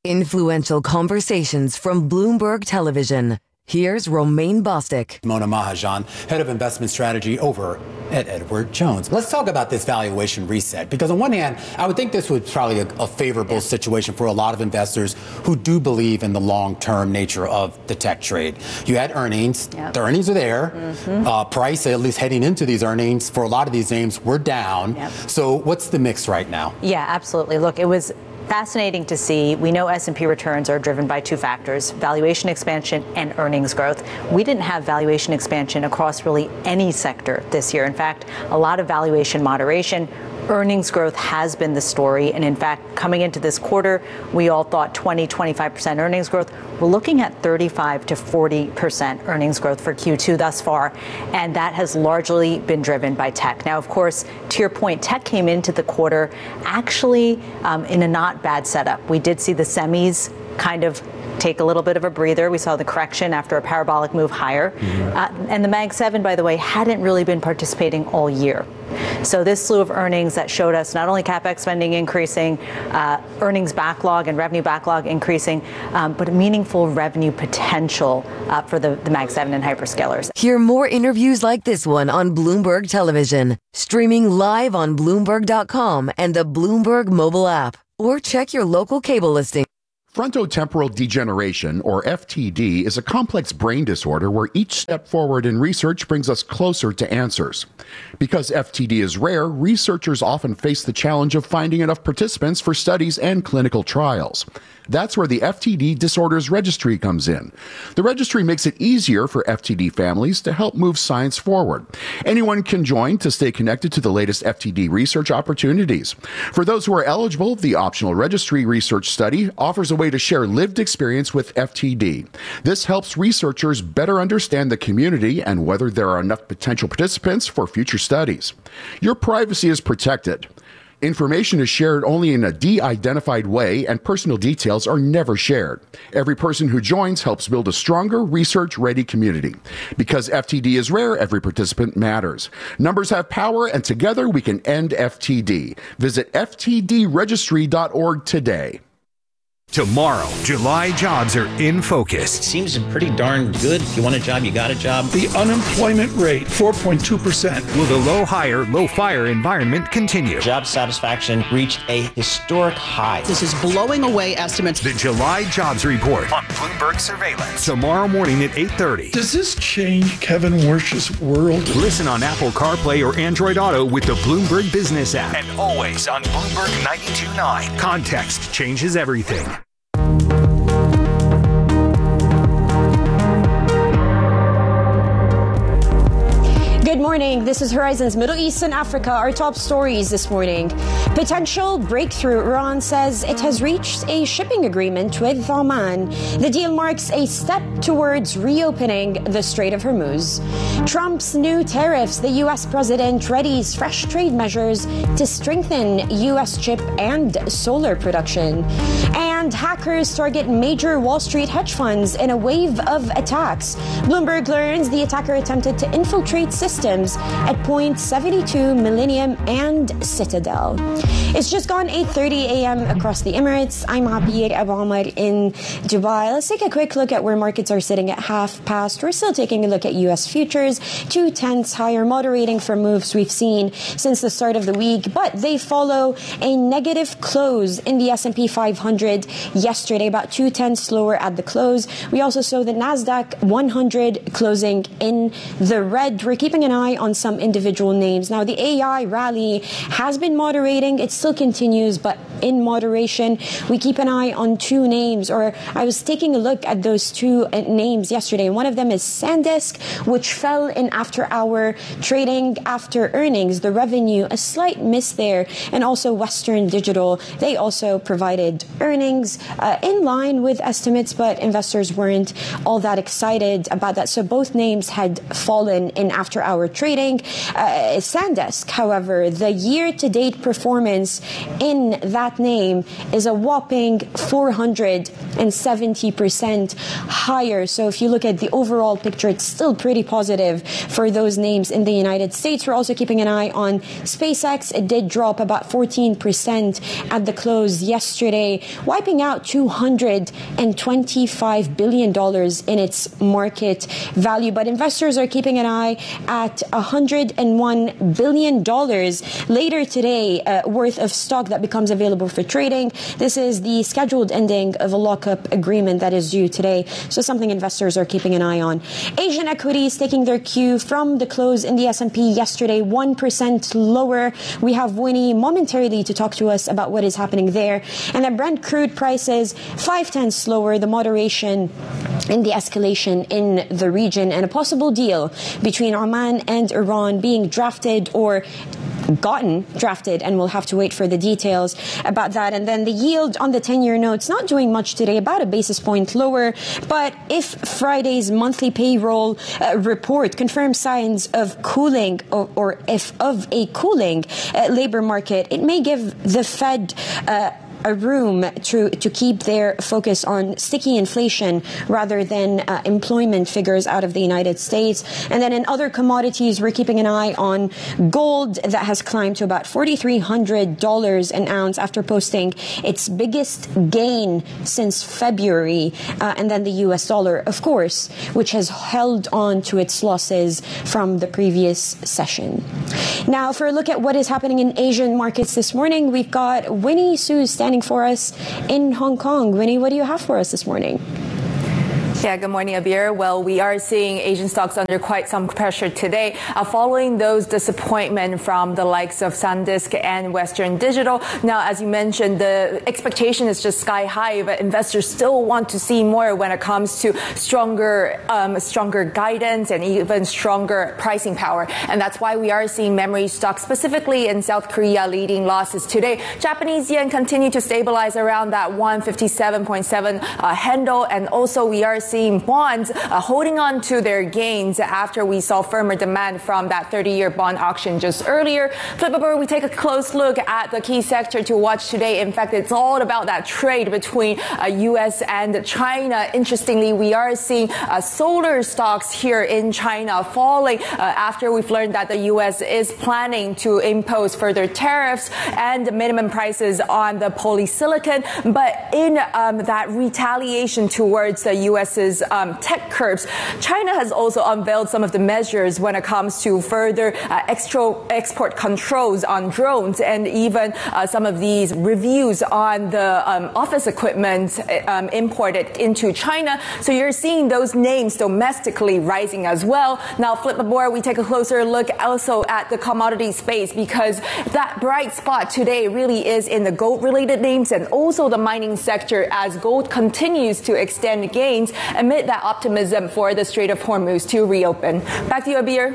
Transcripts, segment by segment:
Influential conversations from Bloomberg Television. Here's Romaine Bostick. Mona Mahajan, head of investment strategy over at Edward Jones. Let's talk about this valuation reset, because on one hand, I would think this was probably a favorable situation for a lot of investors who do believe in the long-term nature of the tech trade. You had earnings. The earnings are there. Price, at least heading into these earnings, for a lot of these names, were down. So what's the mix right now? Yeah, absolutely. Look, it was fascinating to see. We know S&P returns are driven by two factors, valuation expansion and earnings growth. We didn't have valuation expansion across really any sector this year. In fact, a lot of valuation moderation. Earnings growth has been the story. And in fact, coming into this quarter, we all thought 20-25% earnings growth. We're looking at 35 to 40% earnings growth for Q2 thus far. And that has largely been driven by tech. Now, of course, to your point, tech came into the quarter actually in a not bad setup. We did see the semis kind of take a little bit of a breather. We saw the correction after a parabolic move higher. And the Mag 7, by the way, hadn't really been participating all year. So this slew of earnings that showed us not only CapEx spending increasing, earnings backlog and revenue backlog increasing, but a meaningful revenue potential for the Mag 7 and hyperscalers. Hear more interviews like this one on Bloomberg Television, streaming live on Bloomberg.com and the Bloomberg mobile app, or check your local cable listing. Frontotemporal degeneration, or FTD, is a complex brain disorder where each step forward in research brings us closer to answers. Because FTD is rare, researchers often face the challenge of finding enough participants for studies and clinical trials. That's where the FTD Disorders Registry comes in. The registry makes it easier for FTD families to help move science forward. Anyone can join to stay connected to the latest FTD research opportunities. For those who are eligible, the optional registry research study offers a way to share lived experience with FTD. This helps researchers better understand the community and whether there are enough potential participants for future studies. Your privacy is protected. Information is shared only in a de-identified way, and personal details are never shared. Every person who joins helps build a stronger, research-ready community. Because FTD is rare, every participant matters. Numbers have power, and together we can end FTD. Visit ftdregistry.org today. Tomorrow, July jobs are in focus. Seems pretty darn good. If you want a job, you got a job. The unemployment rate, 4.2%. Will the low hire, low fire environment continue? Job satisfaction reached a historic high. This is blowing away estimates. The July jobs report on Bloomberg Surveillance. Tomorrow morning at 8:30. Does this change Kevin Wersch's world? Listen on Apple CarPlay or Android Auto with the Bloomberg Business app. And always on Bloomberg 92.9. Context changes everything. Good morning. This is Horizon's Middle East and Africa. Our top stories this morning. Potential breakthrough. Iran says it has reached a shipping agreement with Oman. The deal marks a step towards reopening the Strait of Hormuz. Trump's new tariffs. The U.S. president readies fresh trade measures to strengthen U.S. chip and solar production. And hackers target major Wall Street hedge funds in a wave of attacks. Bloomberg learns the attacker attempted to infiltrate systems at Point 72, Millennium, and Citadel. It's just gone 8:30 a.m. across the Emirates. I'm Abir Abu Amar in Dubai. Let's take a quick look at where markets are sitting at half past. We're still taking a look at U.S. futures, 0.2 higher, moderating from moves we've seen since the start of the week, but they follow a negative close in the S&P 500 yesterday, about 0.2 lower at the close. We also saw the Nasdaq 100 closing in the red. We're keeping an eye on some individual names. Now, the AI rally has been moderating. It still continues, but in moderation. We keep an eye on two names, or I was taking a look at those two names yesterday. One of them is SanDisk, which fell in after-hour trading after earnings. The revenue, a slight miss there. And also Western Digital. They also provided earnings in line with estimates, but investors weren't all that excited about that. So both names had fallen in after-hour trading. SanDisk, however, the year-to-date performance in that that name is a whopping 470% higher. So if you look at the overall picture, it's still pretty positive for those names in the United States. We're also keeping an eye on SpaceX. It did drop about 14% at the close yesterday, wiping out $225 billion in its market value. But investors are keeping an eye at $101 billion later today worth of stock that becomes available for trading. This is the scheduled ending of a lockup agreement that is due today. So something investors are keeping an eye on. Asian equities taking their cue from the close in the S&P yesterday, 1% lower. We have Winnie momentarily to talk to us about what is happening there. And then Brent crude prices 0.5 lower, the moderation in the escalation in the region, and a possible deal between Oman and Iran being drafted or gotten drafted, and we'll have to wait for the details about that. And then the yield on the 10-year notes not doing much today, about a basis point lower. But if Friday's monthly payroll report confirms signs of cooling or if of a cooling labor market, it may give the Fed a room to keep their focus on sticky inflation rather than employment figures out of the United States. And then in other commodities, we're keeping an eye on gold that has climbed to about $4,300 an ounce after posting its biggest gain since February. And then the US dollar, of course, which has held on to its losses from the previous session. Now, for a look at what is happening in Asian markets this morning, we've got Winnie Su standing for us in Hong Kong. Winnie, what do you have for us this morning? Yeah, good morning, Abir. Well, we are seeing Asian stocks under quite some pressure today, following those disappointment from the likes of SanDisk and Western Digital. Now, as you mentioned, the expectation is just sky high, but investors still want to see more when it comes to stronger guidance and even stronger pricing power. And that's why we are seeing memory stocks, specifically in South Korea, leading losses today. Japanese yen continue to stabilize around that 157.7 handle, and also we are seeing bonds holding on to their gains after we saw firmer demand from that 30-year bond auction just earlier. Flip over, we take a close look at the key sector to watch today. In fact, it's all about that trade between U.S. and China. Interestingly, we are seeing solar stocks here in China falling after we've learned that the U.S. is planning to impose further tariffs and minimum prices on the polysilicon. But in that retaliation towards the U.S.'s tech curbs, China has also unveiled some of the measures when it comes to further export controls on drones, and even some of these reviews on the office equipment imported into China. So you're seeing those names domestically rising as well. Now, flip the board, we take a closer look also at the commodity space, because that bright spot today really is in the gold-related names and also the mining sector, as gold continues to extend gains amid that optimism for the Strait of Hormuz to reopen. Back to you, Abir.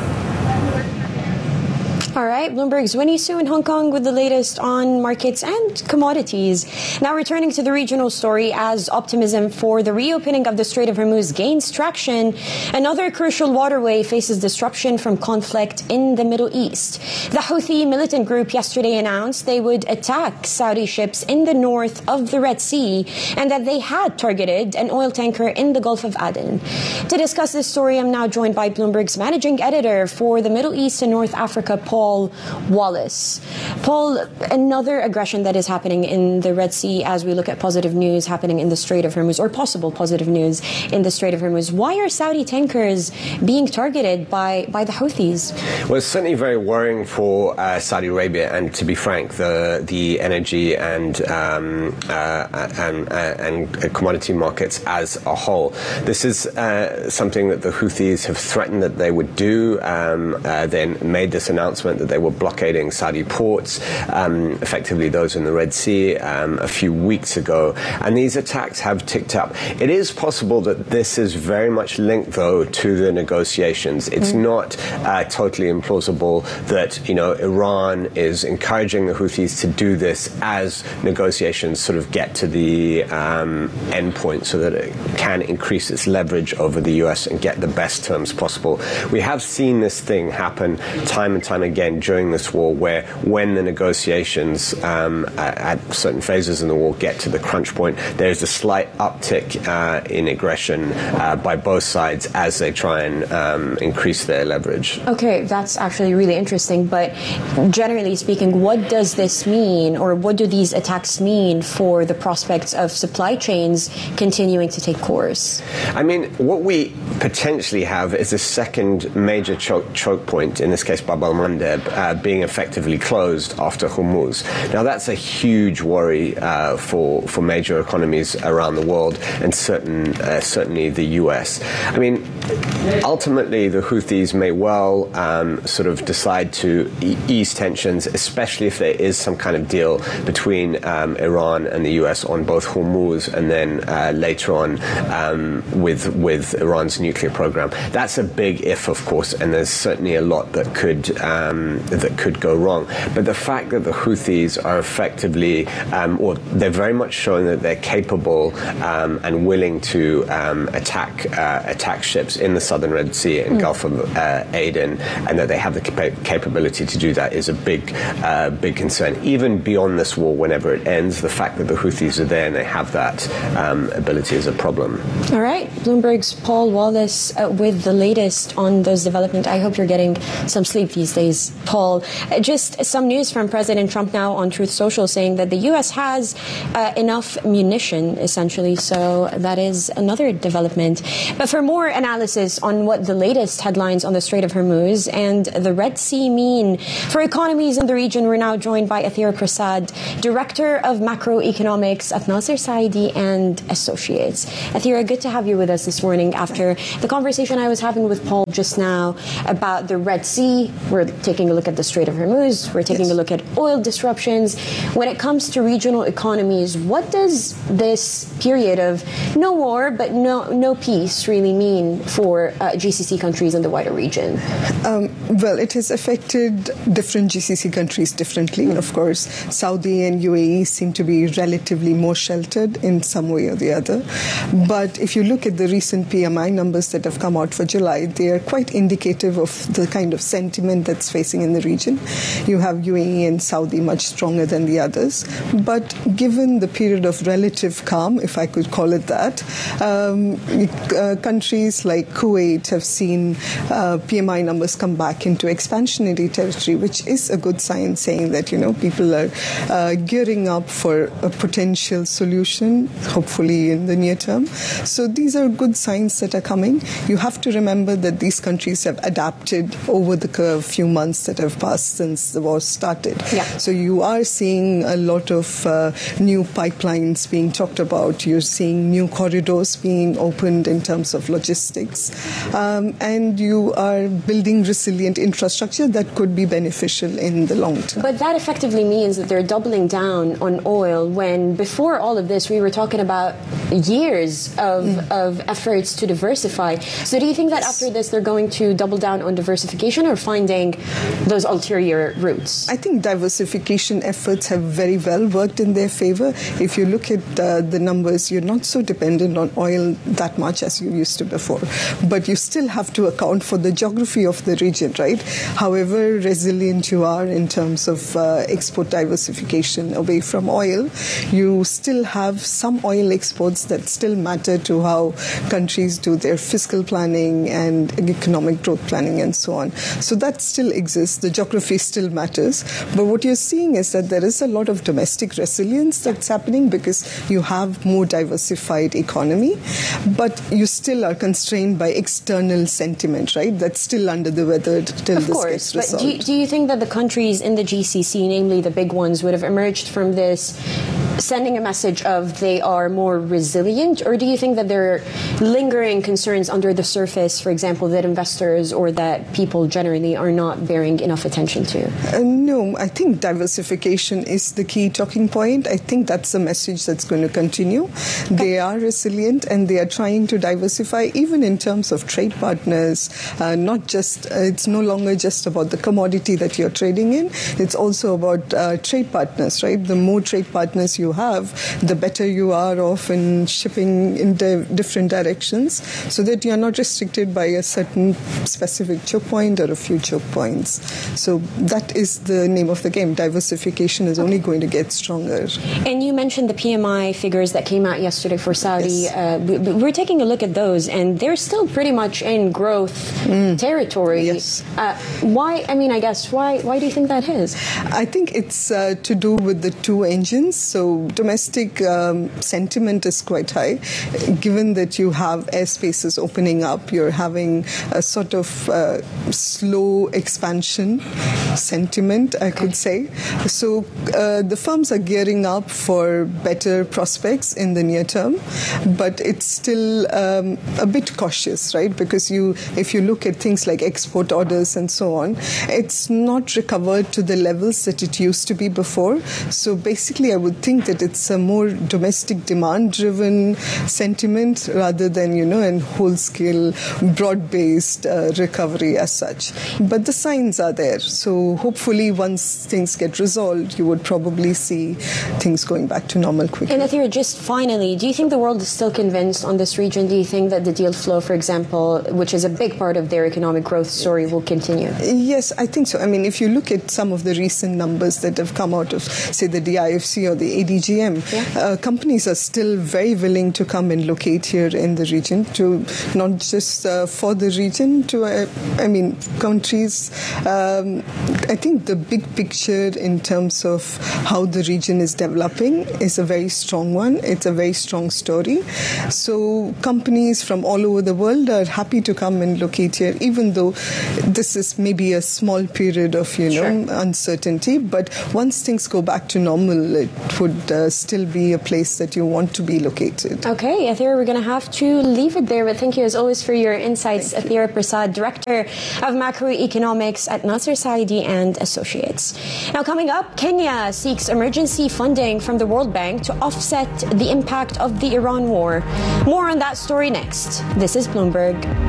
All right, Bloomberg's Winnie Su in Hong Kong with the latest on markets and commodities. Now returning to the regional story, as optimism for the reopening of the Strait of Hormuz gains traction, another crucial waterway faces disruption from conflict in the Middle East. The Houthi militant group yesterday announced they would attack Saudi ships in the north of the Red Sea, and that they had targeted an oil tanker in the Gulf of Aden. To discuss this story, I'm now joined by Bloomberg's managing editor for the Middle East and North Africa, Paul Wallace. Paul, another aggression that is happening in the Red Sea as we look at positive news happening in the Strait of Hormuz, or possible positive news in the Strait of Hormuz. Why are Saudi tankers being targeted by the Houthis? Well, it's certainly very worrying for Saudi Arabia, and to be frank, the energy and commodity markets as a whole. This is something that the Houthis have threatened that they would do, then made this announcement that they were blockading Saudi ports, effectively those in the Red Sea, a few weeks ago. And these attacks have ticked up. It is possible that this is very much linked, though, to the negotiations. It's not totally implausible that, Iran is encouraging the Houthis to do this as negotiations sort of get to the end point, so that it can increase its leverage over the US and get the best terms possible. We have seen this thing happen time and time again again during this war, where when the negotiations at certain phases in the war get to the crunch point, there's a slight uptick in aggression by both sides as they try and increase their leverage. Okay, that's actually really interesting. But generally speaking, what does this mean, or what do these attacks mean for the prospects of supply chains continuing to take course? I mean, what we potentially have is a second major choke point, in this case Bab al-Mandeb, being effectively closed after Hormuz. Now that's a huge worry for major economies around the world, and certainly the US. I mean, ultimately the Houthis may well sort of decide to ease tensions, especially if there is some kind of deal between Iran and the US on both Hormuz and then later on with Iran's nuclear program. That's a big if, of course, and there's certainly a lot that could go wrong. But the fact that the Houthis are effectively, or they're very much showing that they're capable and willing to attack ships in the southern Red Sea and Gulf of Aden, and that they have the capability to do that, is a big concern. Even beyond this war, whenever it ends, the fact that the Houthis are there and they have that ability is a problem. All right, Bloomberg's Paul Wallace with the latest on those developments. I hope you're getting some sleep these days, Paul. Just some news from President Trump now on Truth Social saying that the U.S. has enough munition, essentially. So that is another development. But for more analysis on what the latest headlines on the Strait of Hormuz and the Red Sea mean for economies in the region, we're now joined by Athira Prasad, Director of Macroeconomics at Nasser Saidi and Associates. Athira, good to have you with us this morning after the conversation I was having with Paul just now about the Red Sea. We're taking a look at the Strait of Hormuz. We're taking a look at oil disruptions. When it comes to regional economies, what does this period of no war but no peace really mean for GCC countries in the wider region? Well, it has affected different GCC countries differently. Of course, Saudi and UAE seem to be relatively more sheltered in some way or the other. But if you look at the recent PMI numbers that have come out for July, they are quite indicative of the kind of sentiment that's facing in the region. You have UAE and Saudi much stronger than the others. But given the period of relative calm, if I could call it that, countries like Kuwait have seen PMI numbers come back into expansionary territory, which is a good sign, saying that, people are gearing up for a potential solution, hopefully in the near term. So these are good signs that are coming. You have to remember that these countries have adapted over the few months that have passed since the war started. Yeah. So you are seeing a lot of new pipelines being talked about. You're seeing new corridors being opened in terms of logistics. And you are building resilient infrastructure that could be beneficial in the long term. But that effectively means that they're doubling down on oil when before all of this we were talking about years of efforts to diversify. So do you think that after this they're going to double down on diversification or finding those ulterior routes? I think diversification efforts have very well worked in their favor. If you look at the numbers, you're not so dependent on oil that much as you used to before. But you still have to account for the geography of the region, right? However resilient you are in terms of export diversification away from oil, you still have some oil exports that still matter to how countries do their fiscal planning and economic growth planning and so on. So that still exists. The geography still matters. But what you're seeing is that there is a lot of domestic resilience that's happening because you have more diversified economy, but you still are constrained by external sentiment, right? That's still under the weather till this gets resolved. But do you think that the countries in the GCC, namely the big ones, would have emerged from this sending a message of they are more resilient, or do you think that there are lingering concerns under the surface, for example, that investors or that people generally are not bearing enough attention to? No, I think diversification is the key talking point. I think that's a message that's going to continue. They are resilient and they are trying to diversify even in terms of trade partners. It's no longer just about the commodity that you're trading in. It's also about trade partners, right? The more trade partners you you have, the better you are off in shipping in different directions, so that you're not restricted by a certain specific choke point or a few choke points. So that is the name of the game. Diversification is only going to get stronger. And you mentioned the PMI figures that came out yesterday for Saudi. We're taking a look at those, and they're still pretty much in growth territory. Yes. Why do you think that is? I think it's to do with the two engines. So domestic sentiment is quite high. Given that you have airspaces opening up, you're having a sort of slow expansion sentiment, I could say. So the firms are gearing up for better prospects in the near term, but it's still a bit cautious, right? Because if you look at things like export orders and so on, it's not recovered to the levels that it used to be before. So basically, I would think that it's a more domestic demand-driven sentiment rather than, an whole-scale, broad-based recovery as such. But the signs are there. So hopefully, once things get resolved, you would probably see things going back to normal quickly. And Athira, just finally, do you think the world is still convinced on this region? Do you think that the deal flow, for example, which is a big part of their economic growth story, will continue? Yes, I think so. I mean, if you look at some of the recent numbers that have come out of, say, the DIFC or the ADGM, companies are still very willing to come and locate here in the region, to not just for the region, to, countries. I think the big picture in terms of how the region is developing is a very strong one. It's a very strong story. So companies from all over the world are happy to come and locate here, even though this is maybe a small period of, uncertainty. But once things go back to normal, it would still be a place that you want to be located. Okay, Athira, we're going to have to leave it there. But thank you, as always, for your insights. Athira Prasad, Director of Macroeconomics at Nasser Saidi and Associates. Now, coming up, Kenya seeks emergency funding from the World Bank to offset the impact of the Iran war. More on that story next. This is Bloomberg.